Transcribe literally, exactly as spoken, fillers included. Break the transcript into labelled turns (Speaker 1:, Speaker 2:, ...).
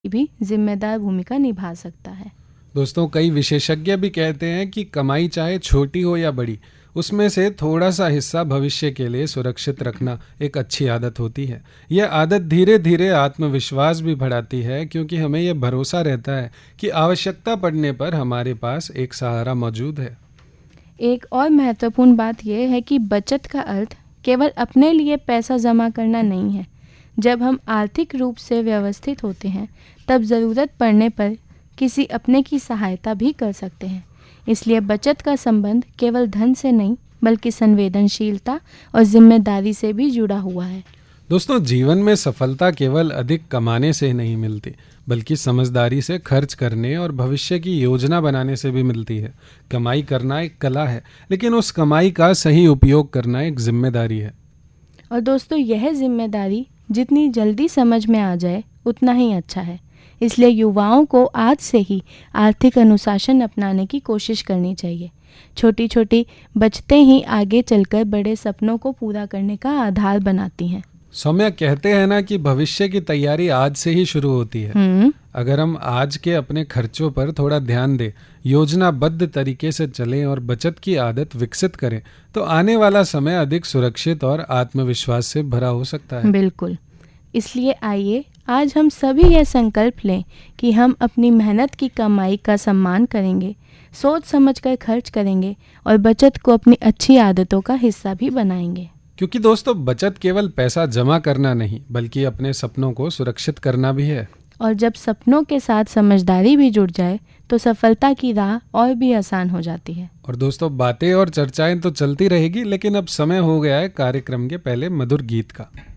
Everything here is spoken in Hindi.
Speaker 1: भी जिम्मेदार भूमिका निभा सकता है।
Speaker 2: दोस्तों, कई विशेषज्ञ भी कहते हैं कि कमाई चाहे छोटी हो या बड़ी, उसमें से थोड़ा सा हिस्सा भविष्य के लिए सुरक्षित रखना एक अच्छी आदत होती है। यह आदत धीरे धीरे आत्मविश्वास भी बढ़ाती है, क्योंकि हमें यह भरोसा रहता है कि आवश्यकता पड़ने पर हमारे पास एक सहारा मौजूद है।
Speaker 1: एक और महत्वपूर्ण बात यह है कि बचत का अर्थ केवल अपने लिए पैसा जमा करना नहीं है। जब हम आर्थिक रूप से व्यवस्थित होते हैं, तब ज़रूरत पड़ने पर किसी अपने की सहायता भी कर सकते हैं। इसलिए बचत का संबंध केवल धन से नहीं, बल्कि संवेदनशीलता और जिम्मेदारी से भी जुड़ा हुआ है।
Speaker 2: दोस्तों, जीवन में सफलता केवल अधिक कमाने से नहीं मिलती, बल्कि समझदारी से खर्च करने और भविष्य की योजना बनाने से भी मिलती है। कमाई करना एक कला है, लेकिन उस कमाई का सही उपयोग करना एक जिम्मेदारी है।
Speaker 1: और दोस्तों, यह जिम्मेदारी जितनी जल्दी समझ में आ जाए उतना ही अच्छा है। इसलिए युवाओं को आज से ही आर्थिक अनुशासन अपनाने की कोशिश करनी चाहिए। छोटी छोटी बचतें ही आगे चलकर बड़े सपनों को पूरा करने का आधार बनाती हैं।
Speaker 2: सौम्या, कहते हैं ना कि भविष्य की तैयारी आज से ही शुरू होती है। अगर हम आज के अपने खर्चों पर थोड़ा ध्यान दें, योजनाबद्ध तरीके से चलें और बचत की आदत विकसित करें, तो आने वाला समय अधिक सुरक्षित और आत्मविश्वास से भरा हो सकता है।
Speaker 1: बिल्कुल। इसलिए आइए आज हम सभी यह संकल्प लें कि हम अपनी मेहनत की कमाई का सम्मान करेंगे, सोच समझकर खर्च करेंगे और बचत को अपनी अच्छी आदतों का हिस्सा भी बनाएंगे।
Speaker 2: क्योंकि दोस्तों, बचत केवल पैसा जमा करना नहीं, बल्कि अपने सपनों को सुरक्षित करना भी है।
Speaker 1: और जब सपनों के साथ समझदारी भी जुड़ जाए, तो सफलता की राह और भी आसान हो जाती है।
Speaker 2: और दोस्तों, बातें और चर्चाएं तो चलती रहेगी, लेकिन अब समय हो गया है कार्यक्रम के पहले मधुर गीत का।